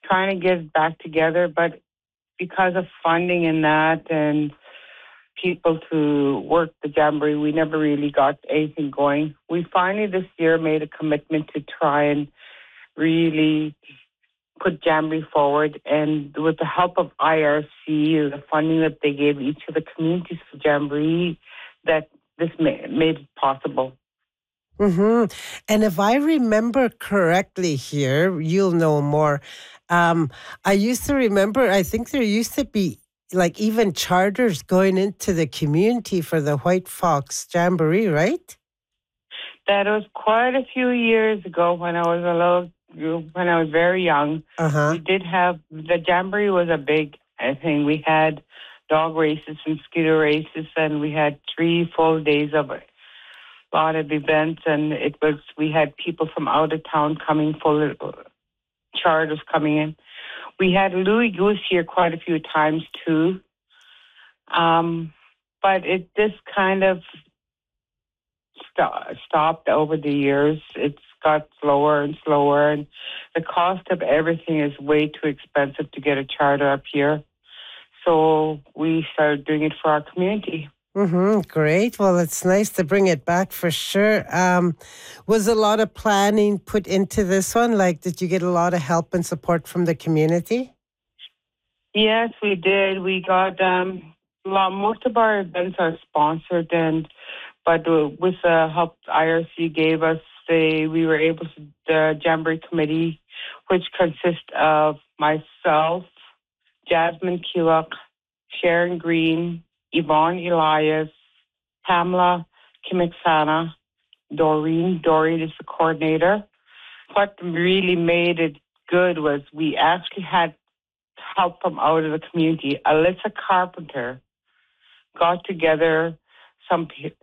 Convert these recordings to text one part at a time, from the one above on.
trying to get it back together, but because of funding and that and people to work the Jamboree, we never really got anything going. We finally this year made a commitment to try and really put Jamboree forward, and with the help of IRC, the funding that they gave each of the communities for Jamboree, that this made it possible. Mm-hmm. And if I remember correctly here, you'll know more. I used to remember, I think there used to be like even charters going into the community for the White Fox Jamboree, right? That was quite a few years ago when I was when I was very young. Uh-huh. We did have, the Jamboree was a big thing. We had dog races and scooter races, and we had 3 full days of a lot of events, and we had people from out of town coming, full charters coming in. We had Louis Goose here quite a few times too, but it just kind of stopped over the years. It's got slower and slower, and the cost of everything is way too expensive to get a charter up here. So we started doing it for our community. Mm-hmm. Great. Well, it's nice to bring it back for sure. Was a lot of planning put into this one? Like, did you get a lot of help and support from the community? Yes, we did. We got most of our events are sponsored, but with the help IRC gave us, we were able to, the Jamboree Committee, which consists of myself, Jasmine Killock, Sharon Green, Yvonne Elias, Pamela Kimiksana, Doreen. Doreen is the coordinator. What really made it good was we actually had help from out of the community. Alyssa Carpenter got together some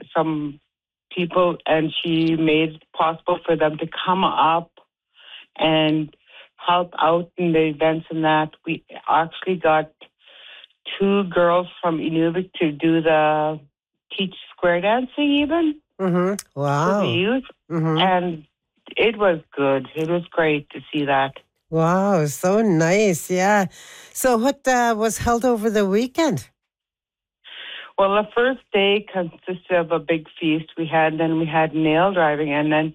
people, and she made it possible for them to come up and help out in the events and that. We actually got 2 girls from Inuvik to teach square dancing even. Mm-hmm. Wow. To the youth. Mm-hmm. And it was good. It was great to see that. Wow, so nice. Yeah. So what was held over the weekend? Well, the first day consisted of a big feast then we had nail driving, and then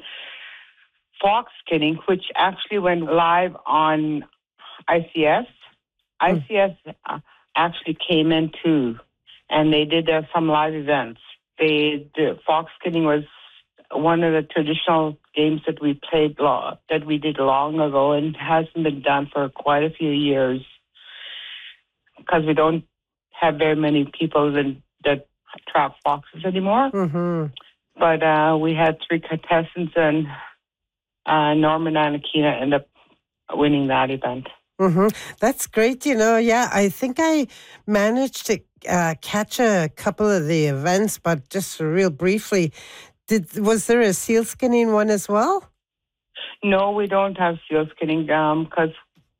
fox skinning, which actually went live on ICS. ICS actually came in too, and they did some live events. The fox skinning was one of the traditional games that we did long ago, and hasn't been done for quite a few years because we don't have very many people that trap foxes anymore. Mm-hmm. But we had 3 contestants, and Norman and Akina ended up winning that event. Mm-hmm. That's great. Yeah, I think I managed to catch a couple of the events, but just real briefly, was there a seal skinning one as well? No, we don't have seal skinning because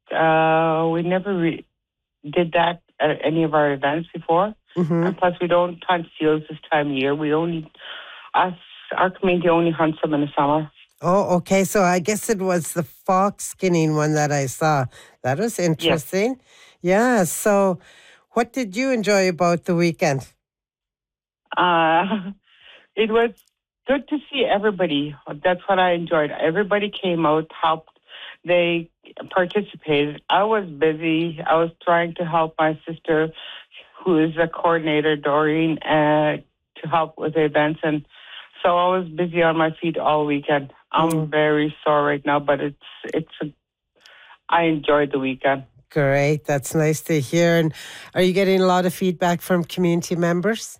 we never did that at any of our events before. Mm-hmm. And plus, we don't hunt seals this time of year. Our community only hunts them in the summer. Oh, okay. So I guess it was the fox skinning one that I saw. That was interesting. Yes. Yeah. So what did you enjoy about the weekend? It was good to see everybody. That's what I enjoyed. Everybody came out, helped. They participated. I was busy. I was trying to help my sister, who is a coordinator, Doreen, to help with the events. And so I was busy on my feet all weekend. I'm very sore right now, but I enjoyed the weekend. Great. That's nice to hear. And are you getting a lot of feedback from community members?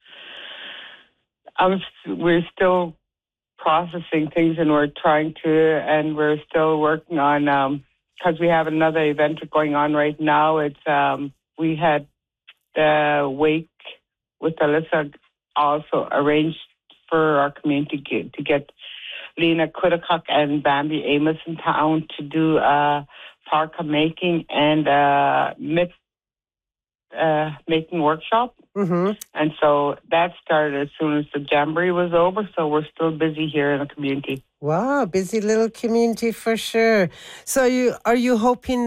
We're still processing things, and we're still working on, because we have another event going on right now. It's, we had the wake with Alyssa also arranged for our community to get Lena Kudakuk and Bambi Amos in town to do parka making and myth making workshop. Mm-hmm. And so that started as soon as the Jamboree was over, so we're still busy here in the community. Wow, busy little community for sure. So are you hoping